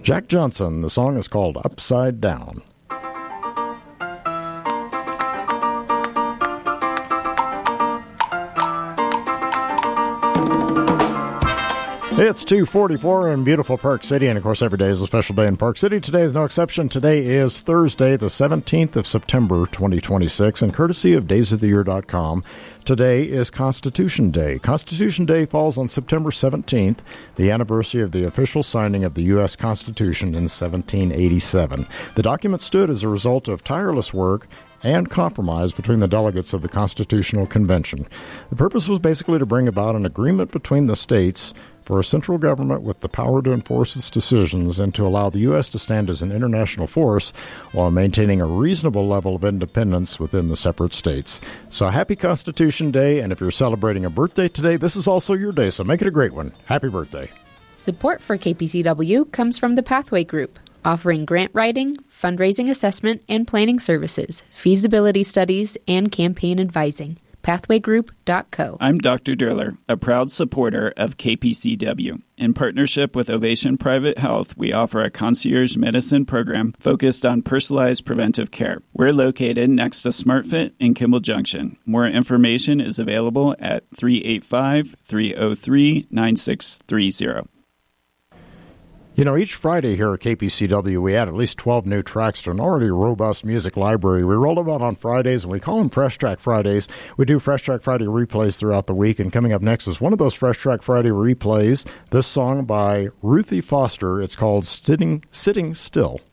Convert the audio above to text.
Jack Johnson. The song is called Upside Down. It's 2:44 in beautiful Park City, and of course every day is a special day in Park City. Today is no exception. Today is Thursday, the 17th of September, 2026, and courtesy of daysoftheyear.com, today is Constitution Day. Constitution Day falls on September 17th, the anniversary of the official signing of the U.S. Constitution in 1787. The document stood as a result of tireless work and compromise between the delegates of the Constitutional Convention. The purpose was basically to bring about an agreement between the states for a central government with the power to enforce its decisions and to allow the U.S. to stand as an international force while maintaining a reasonable level of independence within the separate states. So happy Constitution Day, and if you're celebrating a birthday today, this is also your day, so make it a great one. Happy birthday. Support for KPCW comes from the Pathway Group, offering grant writing, fundraising assessment and planning services, feasibility studies, and campaign advising. Pathwaygroup.co. I'm Dr. Durler, a proud supporter of KPCW. In partnership with Ovation Private Health, we offer a concierge medicine program focused on personalized preventive care. We're located next to SmartFit in Kimball Junction. More information is available at 385-303-9630. You know, each Friday here at KPCW, we add at least 12 new tracks to an already robust music library. We roll them out on Fridays, and we call them Fresh Track Fridays. We do Fresh Track Friday replays throughout the week, and coming up next is one of those Fresh Track Friday replays, this song by Ruthie Foster. It's called Sitting Still.